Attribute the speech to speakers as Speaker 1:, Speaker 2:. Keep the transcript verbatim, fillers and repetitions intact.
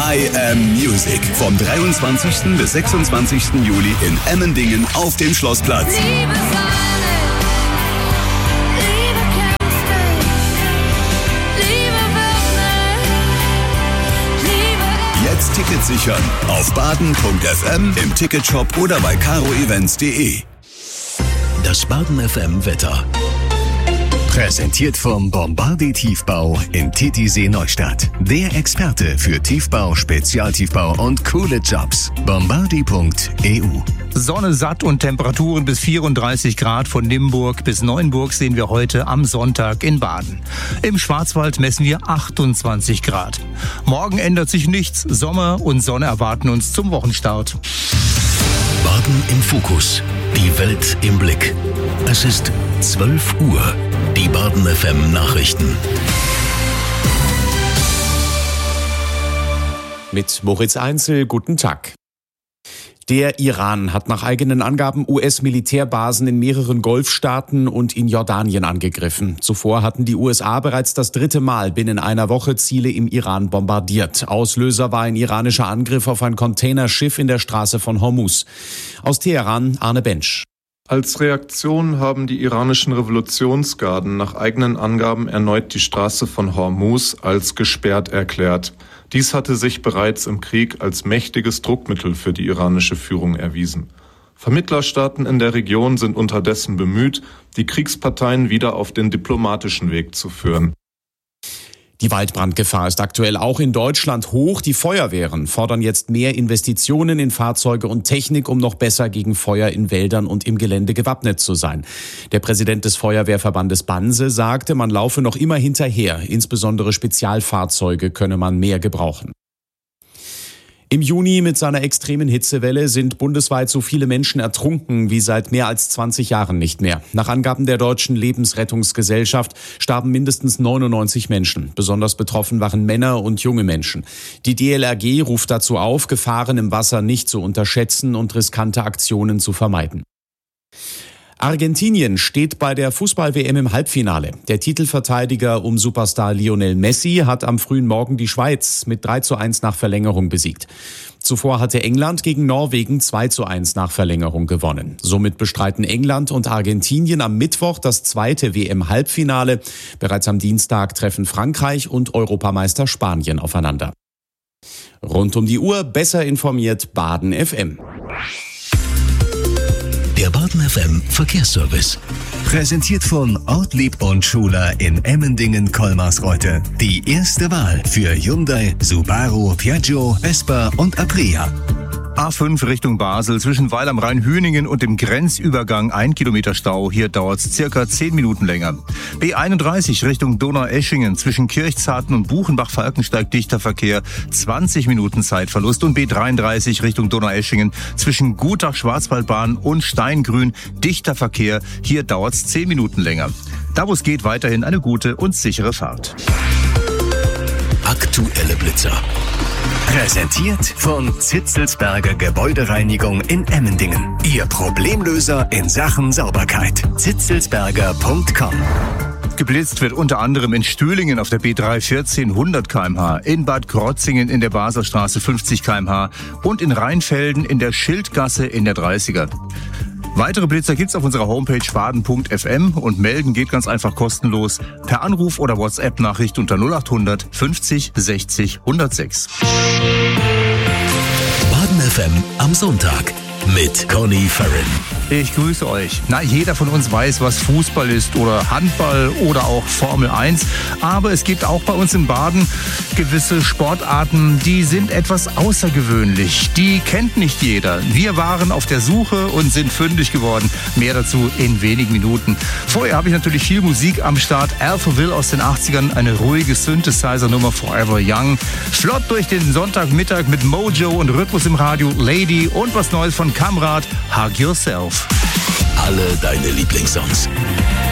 Speaker 1: I Am Music. Vom dreiundzwanzigsten bis sechsundzwanzigsten Juli in Emmendingen auf dem Schlossplatz.
Speaker 2: Liebe Sonne, Liebe Kämpfe, Liebe Würfel, Liebe...
Speaker 1: Jetzt Tickets sichern auf baden punkt f m, im Ticketshop oder bei caro events punkt de. Das Baden F M Wetter. Präsentiert vom Bombardier Tiefbau in Titisee Neustadt. Der Experte für Tiefbau, Spezialtiefbau und coole Jobs. bombardier punkt e u.
Speaker 3: Sonne satt und Temperaturen bis vierunddreißig Grad. Von Nimburg bis Neuenburg sehen wir heute am Sonntag in Baden. Im Schwarzwald messen wir achtundzwanzig Grad. Morgen ändert sich nichts. Sommer und Sonne erwarten uns zum Wochenstart.
Speaker 1: Baden im Fokus. Die Welt im Blick. Es ist zwölf Uhr. Die Baden F M Nachrichten.
Speaker 4: Mit Moritz Einzel, guten Tag. Der Iran hat nach eigenen Angaben U S-Militärbasen in mehreren Golfstaaten und in Jordanien angegriffen. Zuvor hatten die U S A bereits das dritte Mal binnen einer Woche Ziele im Iran bombardiert. Auslöser war ein iranischer Angriff auf ein Containerschiff in der Straße von Hormuz. Aus Teheran, Arne Bensch.
Speaker 5: Als Reaktion haben die iranischen Revolutionsgarden nach eigenen Angaben erneut die Straße von Hormuz als gesperrt erklärt. Dies hatte sich bereits im Krieg als mächtiges Druckmittel für die iranische Führung erwiesen. Vermittlerstaaten in der Region sind unterdessen bemüht, die Kriegsparteien wieder auf den diplomatischen Weg zu führen.
Speaker 4: Die Waldbrandgefahr ist aktuell auch in Deutschland hoch. Die Feuerwehren fordern jetzt mehr Investitionen in Fahrzeuge und Technik, um noch besser gegen Feuer in Wäldern und im Gelände gewappnet zu sein. Der Präsident des Feuerwehrverbandes Banse sagte, man laufe noch immer hinterher. Insbesondere Spezialfahrzeuge könne man mehr gebrauchen. Im Juni mit seiner extremen Hitzewelle sind bundesweit so viele Menschen ertrunken wie seit mehr als zwanzig Jahren nicht mehr. Nach Angaben der Deutschen Lebensrettungsgesellschaft starben mindestens neunundneunzig Menschen. Besonders betroffen waren Männer und junge Menschen. Die D L R G ruft dazu auf, Gefahren im Wasser nicht zu unterschätzen und riskante Aktionen zu vermeiden. Argentinien steht bei der Fußball-W M im Halbfinale. Der Titelverteidiger um Superstar Lionel Messi hat am frühen Morgen die Schweiz mit drei zu eins nach Verlängerung besiegt. Zuvor hatte England gegen Norwegen zwei zu eins nach Verlängerung gewonnen. Somit bestreiten England und Argentinien am Mittwoch das zweite W M-Halbfinale. Bereits am Dienstag treffen Frankreich und Europameister Spanien aufeinander. Rund um die Uhr besser informiert Baden F M.
Speaker 1: Der Baden F M Verkehrsservice. Präsentiert von Ortlieb und Schuler in Emmendingen-Kolmarsreuth. Die erste Wahl für Hyundai, Subaru, Piaggio, Vespa und Aprilia.
Speaker 3: A fünf Richtung Basel zwischen Weil am Rhein-Hüningen und dem Grenzübergang ein Kilometer Stau. Hier dauert es circa zehn Minuten länger. B einunddreißig Richtung Donaueschingen zwischen Kirchzarten und Buchenbach-Falkensteig dichter Verkehr. zwanzig Minuten Zeitverlust. Und B dreiunddreißig Richtung Donaueschingen zwischen Gutach-Schwarzwaldbahn und Steingrün dichter Verkehr. Hier dauert es zehn Minuten länger. Da wo es geht, weiterhin eine gute und sichere Fahrt.
Speaker 1: Aktuelle Blitzer. Präsentiert von Zitzelsberger Gebäudereinigung in Emmendingen. Ihr Problemlöser in Sachen Sauberkeit. zitzelsberger punkt com.
Speaker 3: Geblitzt wird unter anderem in Stühlingen auf der B dreihundertvierzehn hundert Kilometer pro Stunde, in Bad Krotzingen in der Baselstraße fünfzig Kilometer pro Stunde und in Rheinfelden in der Schildgasse in der dreißiger. Weitere Blitzer gibt's auf unserer Homepage baden punkt f m und melden geht ganz einfach kostenlos per Anruf oder WhatsApp-Nachricht unter null acht hundert fünfzig sechzig hundertsechs.
Speaker 1: Baden F M am Sonntag mit Conny Farren.
Speaker 3: Ich grüße euch. Na, jeder von uns weiß, was Fußball ist oder Handball oder auch Formel eins. Aber es gibt auch bei uns in Baden gewisse Sportarten, die sind etwas außergewöhnlich. Die kennt nicht jeder. Wir waren auf der Suche und sind fündig geworden. Mehr dazu in wenigen Minuten. Vorher habe ich natürlich viel Musik am Start. Alphaville aus den achtzigern, eine ruhige Synthesizer-Nummer Forever Young. Flott durch den Sonntagmittag mit Mojo und Rhythmus im Radio, Lady und was Neues von Kamrat, Hug Yourself.
Speaker 1: Alle deine Lieblingssongs.